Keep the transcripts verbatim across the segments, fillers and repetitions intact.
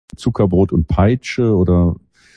Zuckerbrot und Peitsche oder?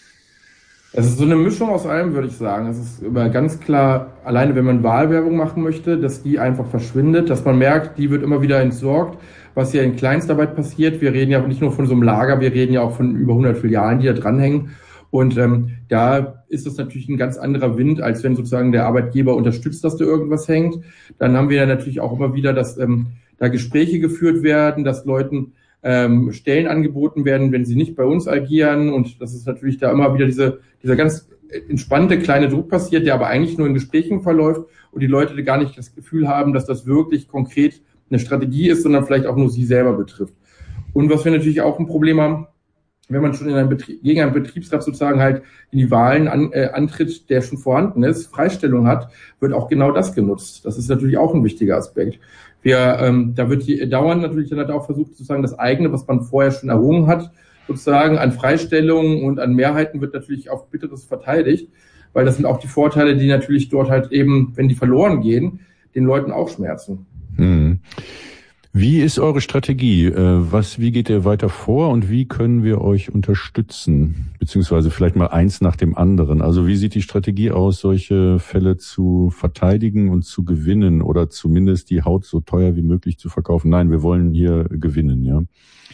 Es ist so eine Mischung aus allem, würde ich sagen. Es ist immer ganz klar, alleine wenn man Wahlwerbung machen möchte, dass die einfach verschwindet, dass man merkt, die wird immer wieder entsorgt, was ja in Kleinstarbeit passiert. Wir reden ja nicht nur von so einem Lager, wir reden ja auch von über hundert Filialen, die da dranhängen. Und ähm, da ist das natürlich ein ganz anderer Wind, als wenn sozusagen der Arbeitgeber unterstützt, dass da irgendwas hängt. Dann haben wir ja natürlich auch immer wieder, dass ähm, da Gespräche geführt werden, dass Leuten ähm, Stellen angeboten werden, wenn sie nicht bei uns agieren. Und das ist natürlich da immer wieder diese, dieser ganz entspannte kleine Druck passiert, der aber eigentlich nur in Gesprächen verläuft und die Leute gar nicht das Gefühl haben, dass das wirklich konkret eine Strategie ist, sondern vielleicht auch nur sie selber betrifft. Und was wir natürlich auch ein Problem haben, wenn man schon in einem Betrieb, gegen einen Betriebsrat sozusagen halt in die Wahlen an, äh, antritt, der schon vorhanden ist, Freistellung hat, wird auch genau das genutzt. Das ist natürlich auch ein wichtiger Aspekt. Wir, ähm, da wird die, dauernd natürlich dann halt auch versucht, sozusagen das eigene, was man vorher schon errungen hat, sozusagen an Freistellungen und an Mehrheiten wird natürlich auf Bitteres verteidigt, weil das sind auch die Vorteile, die natürlich dort halt eben, wenn die verloren gehen, den Leuten auch schmerzen. Hm. Wie ist eure Strategie? Was, wie geht ihr weiter vor und wie können wir euch unterstützen? Beziehungsweise vielleicht mal eins nach dem anderen. Also wie sieht die Strategie aus, solche Fälle zu verteidigen und zu gewinnen oder zumindest die Haut so teuer wie möglich zu verkaufen? Nein, wir wollen hier gewinnen, ja.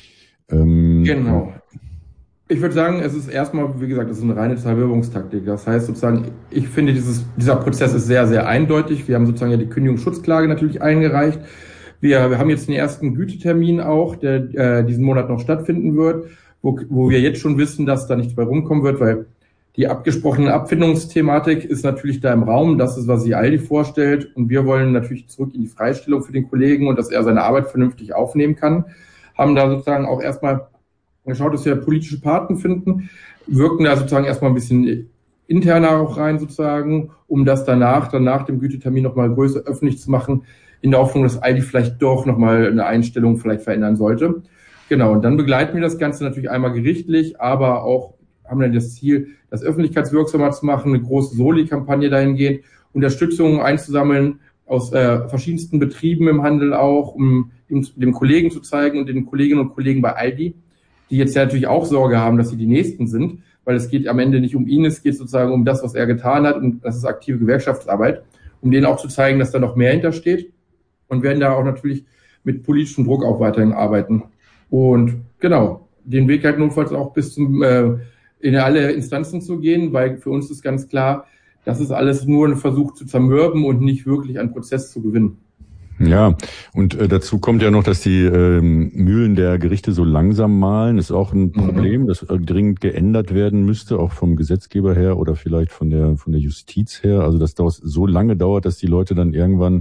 Ähm, genau. Ich würde sagen, es ist erstmal, wie gesagt, es ist eine reine Zerwirrungstaktik. Das heißt sozusagen, ich finde, dieses, dieser Prozess ist sehr, sehr eindeutig. Wir haben sozusagen ja die Kündigungsschutzklage natürlich eingereicht. Wir, wir haben jetzt den ersten Gütetermin auch, der äh, diesen Monat noch stattfinden wird, wo, wo wir jetzt schon wissen, dass da nichts bei rumkommen wird, weil die abgesprochene Abfindungsthematik ist natürlich da im Raum. Das ist, was sich Aldi vorstellt. Und wir wollen natürlich zurück in die Freistellung für den Kollegen und dass er seine Arbeit vernünftig aufnehmen kann. Haben da sozusagen auch erstmal geschaut, dass wir politische Paten finden, wirken da sozusagen erstmal ein bisschen interner auch rein sozusagen, um das danach, dann nach dem Gütetermin nochmal größer öffentlich zu machen, in der Hoffnung, dass Aldi vielleicht doch nochmal eine Einstellung vielleicht verändern sollte. Genau, und dann begleiten wir das Ganze natürlich einmal gerichtlich, aber auch haben dann das Ziel, das öffentlichkeitswirksamer zu machen, eine große Soli-Kampagne dahingehend, Unterstützung einzusammeln aus äh, verschiedensten Betrieben im Handel auch, um dem, dem Kollegen zu zeigen und den Kolleginnen und Kollegen bei Aldi, die jetzt ja natürlich auch Sorge haben, dass sie die Nächsten sind, weil es geht am Ende nicht um ihn, es geht sozusagen um das, was er getan hat und das ist aktive Gewerkschaftsarbeit, um denen auch zu zeigen, dass da noch mehr hintersteht. Und werden da auch natürlich mit politischem Druck auch weiterhin arbeiten. Und genau, den Weg halt notfalls auch bis zum äh, in alle Instanzen zu gehen, weil für uns ist ganz klar, das ist alles nur ein Versuch zu zermürben und nicht wirklich einen Prozess zu gewinnen. Ja, und äh, dazu kommt ja noch, dass die ähm, Mühlen der Gerichte so langsam mahlen. Ist auch ein Problem, mhm. das äh, dringend geändert werden müsste, auch vom Gesetzgeber her oder vielleicht von der von der Justiz her. Also dass das so lange dauert, dass die Leute dann irgendwann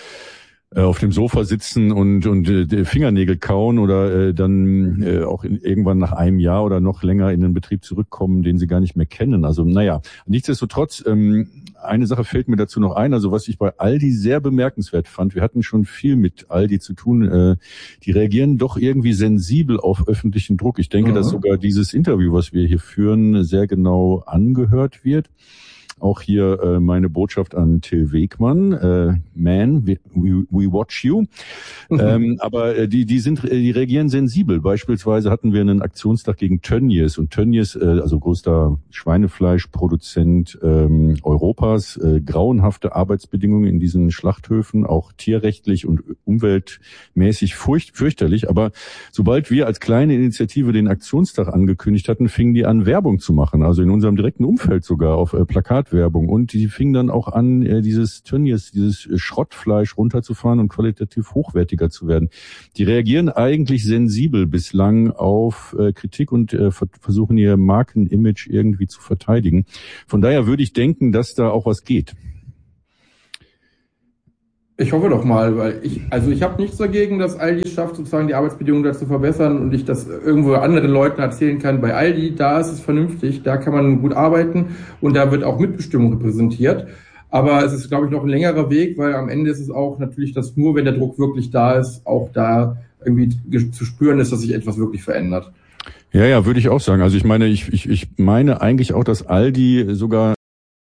auf dem Sofa sitzen und und äh, Fingernägel kauen oder äh, dann äh, auch in, irgendwann nach einem Jahr oder noch länger in den Betrieb zurückkommen, den sie gar nicht mehr kennen. Also naja, nichtsdestotrotz, ähm, eine Sache fällt mir dazu noch ein, also was ich bei Aldi sehr bemerkenswert fand, wir hatten schon viel mit Aldi zu tun, äh, die reagieren doch irgendwie sensibel auf öffentlichen Druck. Ich denke, mhm. dass sogar dieses Interview, was wir hier führen, sehr genau angehört wird. Auch hier äh, meine Botschaft an Till Wegmann, äh, Man, we, we watch you. Mhm. Ähm, aber äh, die die sind die reagieren sensibel. Beispielsweise hatten wir einen Aktionstag gegen Tönnies und Tönnies, äh, also größter Schweinefleischproduzent ähm, Europas, äh, grauenhafte Arbeitsbedingungen in diesen Schlachthöfen, auch tierrechtlich und umweltmäßig furcht, fürchterlich. Aber sobald wir als kleine Initiative den Aktionstag angekündigt hatten, fingen die an, Werbung zu machen. Also in unserem direkten Umfeld sogar auf äh, Plakat Werbung und die fingen dann auch an, dieses Tönnies, dieses Schrottfleisch runterzufahren und qualitativ hochwertiger zu werden. Die reagieren eigentlich sensibel bislang auf äh, Kritik und äh, versuchen ihr Markenimage irgendwie zu verteidigen. Von daher würde ich denken, dass da auch was geht. Ich hoffe doch mal, weil ich, also ich habe nichts dagegen, dass Aldi es schafft, sozusagen die Arbeitsbedingungen da zu verbessern und ich das irgendwo anderen Leuten erzählen kann. Bei Aldi, da ist es vernünftig, da kann man gut arbeiten und da wird auch Mitbestimmung repräsentiert. Aber es ist, glaube ich, noch ein längerer Weg, weil am Ende ist es auch natürlich, dass nur, wenn der Druck wirklich da ist, auch da irgendwie zu spüren ist, dass sich etwas wirklich verändert. Ja, ja, würde ich auch sagen. Also ich meine, ich, ich, ich meine eigentlich auch, dass Aldi sogar